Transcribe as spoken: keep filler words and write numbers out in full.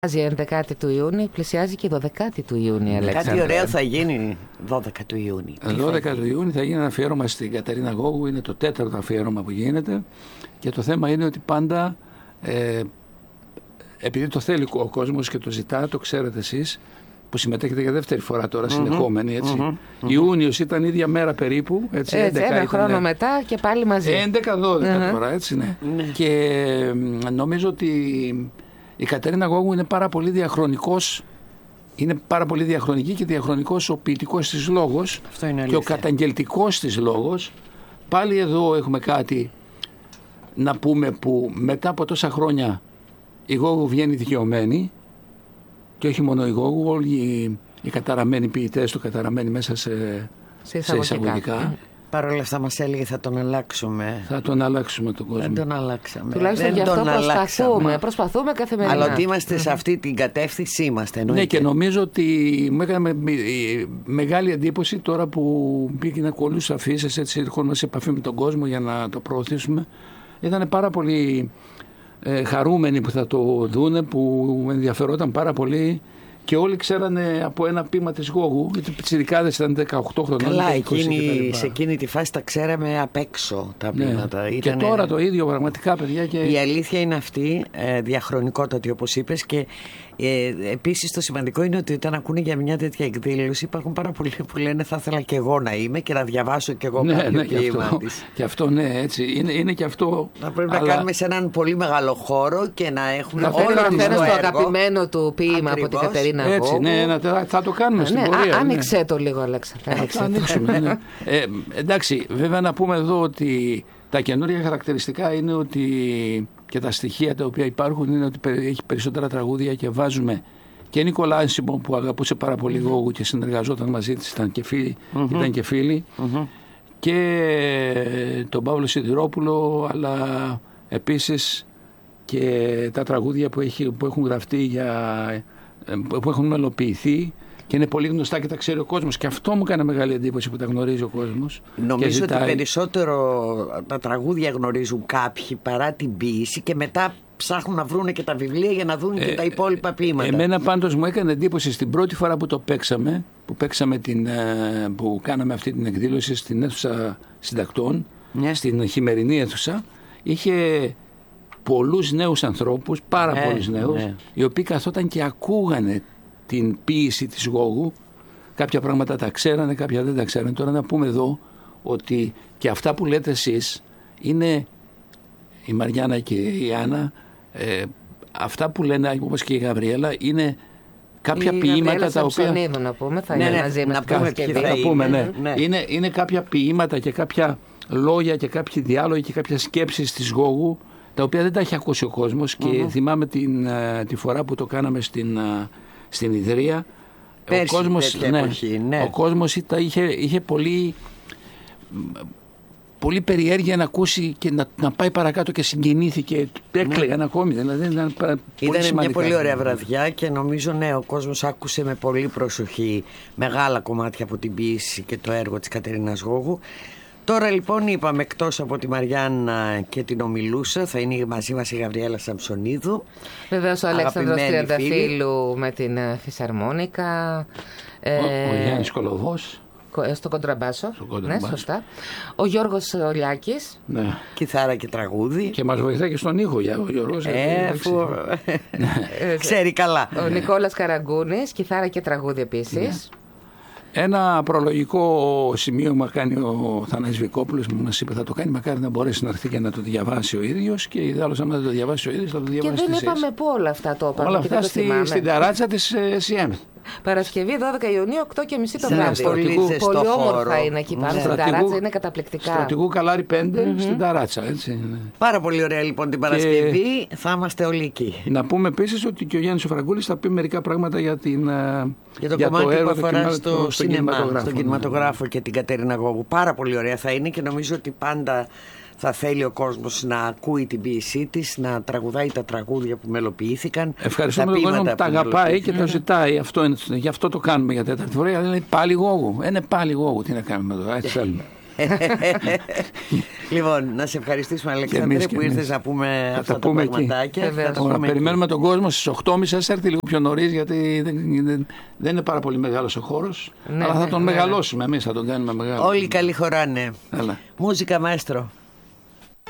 Πλησιάζει η ενδεκάτη του Ιούνιου, πλησιάζει και η δωδεκάτη του Ιούνιου, Αλέξανδρε. Κάτι ωραίο θα γίνει δώδεκα του Ιούνιου. δώδεκα του Ιούνιου θα γίνει ένα αφιέρωμα στην Κατερίνα Γόγου, είναι το τέταρτο αφιέρωμα που γίνεται και το θέμα είναι ότι πάντα, ε, επειδή το θέλει ο κόσμος και το ζητά, το ξέρετε εσείς, που συμμετέχετε για δεύτερη φορά τώρα, mm-hmm. συνεχόμενη, έτσι. Mm-hmm. Ιούνιος ήταν ίδια μέρα περίπου, έτσι, έτσι ένα ήταν, χρόνο μετά και πάλι μαζί. έντεκα δώδεκα mm-hmm. τώρα, έτσι, ναι. Mm-hmm. Και νομίζω ότι η Κατερίνα Γόγου είναι πάρα πολύ διαχρονικός, είναι πάρα πολύ διαχρονική και διαχρονικός ο ποιητικός της λόγος και ο καταγγελτικός της λόγος. Πάλι εδώ έχουμε κάτι να πούμε που μετά από τόσα χρόνια η Γόγου βγαίνει δικαιωμένη και όχι μόνο η Γόγου, όλοι οι, οι καταραμένοι ποιητές του καταραμένοι μέσα σε, σε εισαγωγικά. Σε εισαγωγικά. Παρ' όλα αυτά μας έλεγε θα τον αλλάξουμε. Θα τον αλλάξουμε τον κόσμο. Δεν τον αλλάξαμε. Τουλάχιστον γι' αυτό προσπαθούμε. Προσπαθούμε καθημερινά. Αλλά ότι είμαστε σε αυτή την κατεύθυνση είμαστε. Εννοείται. Ναι, και νομίζω ότι μου έκανε μεγάλη εντύπωση τώρα που πήγε να κολλούσε αφήσεις, έτσι έρχομαι σε επαφή με τον κόσμο για να το προωθήσουμε. Ήταν πάρα πολύ ε, χαρούμενοι που θα το δούνε, που ενδιαφερόταν πάρα πολύ. Και όλοι ξέρανε από ένα ποίημα της Γόγου, γιατί οι πιτσιρικάδες ήταν δεκαοκτώ χρονών. Καλά, εκείνη, σε εκείνη τη φάση τα ξέραμε απ' έξω τα ποίηματα. Ναι. Ήτανε... Και τώρα το ίδιο πραγματικά, παιδιά. Και... Η αλήθεια είναι αυτή, ε, διαχρονικότατη όπως είπες, και ε, επίσης το σημαντικό είναι ότι όταν ακούνε για μια τέτοια εκδήλωση υπάρχουν πάρα πολλοί που λένε θα ήθελα και εγώ να είμαι και να διαβάσω και εγώ ναι, κάποιο ναι, ποίημα αυτό, της. Και αυτό ναι, έτσι, είναι, είναι και αυτό. Να πρέπει αλλά... να κάνουμε σε έναν πολύ μεγάλο χώρο και να έχουμε όλο το καθένα το αγαπημένο του ποίημα από την Κατερίνα Γόγου. Έτσι, ναι, να, θα το κάνουμε στην ναι, πορεία. Άνοιξε ναι. το λίγο, Αλέξανδρε. Θα ανοίξουμε, ναι. ε, εντάξει, βέβαια να πούμε εδώ ότι τα καινούργια χαρακτηριστικά είναι ότι και τα στοιχεία τα οποία υπάρχουν είναι ότι έχει περισσότερα τραγούδια και βάζουμε και Νικόλα Άνσιμο που αγαπούσε πάρα πολύ mm-hmm. Γόγου και συνεργαζόταν μαζί της, ήταν και φίλοι, mm-hmm. ήταν και, φίλοι mm-hmm. και τον Παύλο Σιδηρόπουλο, αλλά επίσης και τα τραγούδια που, έχει, που έχουν γραφτεί για, που έχουν μελοποιηθεί και είναι πολύ γνωστά και τα ξέρει ο κόσμος, και αυτό μου έκανε μεγάλη εντύπωση που τα γνωρίζει ο κόσμος. Νομίζω ότι περισσότερο τα τραγούδια γνωρίζουν κάποιοι παρά την ποίηση και μετά ψάχνουν να βρουν και τα βιβλία για να δουν ε, και τα υπόλοιπα ποίηματα. Εμένα πάντως μου έκανε εντύπωση στην πρώτη φορά που το παίξαμε, που, παίξαμε την, που κάναμε αυτή την εκδήλωση στην αίθουσα συντακτών, yeah. στην χειμερινή αίθουσα, είχε πολλούς νέους ανθρώπους, πάρα ε, πολλούς νέους, ναι. οι οποίοι καθόταν και ακούγανε την ποίηση της Γόγου. Κάποια πράγματα τα ξέρανε, κάποια δεν τα ξέρανε. Τώρα να πούμε εδώ ότι και αυτά που λέτε εσείς είναι, η Μαριάννα και η Άννα, ε, αυτά που λένε όπως και η Γαβριέλα είναι κάποια η ποίηματα τα οποία... να πούμε, θα ναι, είναι ναι, μαζί με να πούμε και θα πούμε, ναι. ναι. Είναι, είναι κάποια ποίηματα και κάποια λόγια και κάποιοι διάλογοι και κάποια σκέψεις της Γόγου τα οποία δεν τα έχει ακούσει ο κόσμος και mm-hmm. θυμάμαι την, τη φορά που το κάναμε στην, στην Ιδρία. Πέρσι, ο κόσμος, ναι, εποχή, ναι. ο κόσμος είχε, είχε πολύ, πολύ περιέργεια να ακούσει και να, να πάει παρακάτω και συγκινήθηκε. Έκλαιγαν ναι. ακόμη. Δηλαδή, ήταν ήταν μια πολύ ωραία βραδιά και νομίζω ναι, ο κόσμος άκουσε με πολύ προσοχή μεγάλα κομμάτια από την ποίηση και το έργο της Κατερίνας Γόγου. Τώρα λοιπόν είπαμε, εκτός από τη Μαριάννα και την Ομιλούσα θα είναι μαζί μας η Γαβριέλα Σαμψονίδου. Βεβαίως ο Αλέξανδρος Τριανταφύλου με την φυσαρμόνικα. Ο, ε, ο Γιάννης Κολοβός. Στο κοντραμπάσο. Στο κοντραμπάσο. Ναι, σωστά. Ο Γιώργος Ολιάκης. Ναι. Κιθάρα και τραγούδι. Και μας βοηθάει και στον ήχο για ο Γιώργος. Ε, φου... Ξέρει καλά. Ο Νικόλας Καραγκούνης, κιθάρα και τραγούδι επίσης. Ναι. Ένα προλογικό σημείωμα κάνει ο Θανάσης Βικόπουλος που μας είπε θα το κάνει, μακάρι να μπορέσει να έρθει και να το διαβάσει ο ίδιος, και ιδάλλως άμα δεν το διαβάσει ο ίδιος θα το διαβάσει. Και δεν είπαμε πού όλα αυτά το είπαμε. Όλα αυτά στη, στην ταράτσα της σι εμ. Παρασκευή δώδεκα Ιουνίου, οκτώ και μισή το βράδυ. Πολύ, πολύ όμορφα είναι εκεί πάνω. Στην ταράτσα είναι καταπληκτικά. Στρατηγού Καλάρη πέντε mm-hmm. στην ταράτσα. Έτσι. Πάρα πολύ ωραία λοιπόν την Παρασκευή. Και... θα είμαστε όλοι εκεί. Να πούμε επίσης ότι και ο Γιάννης ο Φραγκούλης θα πει μερικά πράγματα για, την, για το για κομμάτι το έργο, που αφορά στο, στο, στο σινεμά, κινηματογράφο, στον κινηματογράφο και την Κατερίνα Γόγου. Πάρα πολύ ωραία θα είναι και νομίζω ότι πάντα θα θέλει ο κόσμος να ακούει την ποίησή της, να τραγουδάει τα τραγούδια που μελοποιήθηκαν. Ευχαριστούμε τον κόσμο που τα αγαπάει και το ζητάει. Αυτό είναι, γι' αυτό το κάνουμε για τέταρτη φορά. Είναι πάλι Γόγου. Είναι πάλι Γόγου. Τι να κάνουμε εδώ. Έτσι θέλουμε. Λοιπόν, να σε ευχαριστήσουμε, Αλεξάνδρε, που ήρθες να πούμε αυτά τα πραγματάκια. Περιμένουμε τον κόσμο στις οκτώ και μισή, ας έρθει λίγο πιο νωρίς, γιατί δεν, δεν, δεν είναι πάρα πολύ μεγάλος ο χώρος. Ναι, αλλά θα τον ναι, μεγαλώσουμε, εμείς θα τον κάνουμε μεγάλο. Όλοι καλοί χωράνε. Μούζικα, μαέστρο.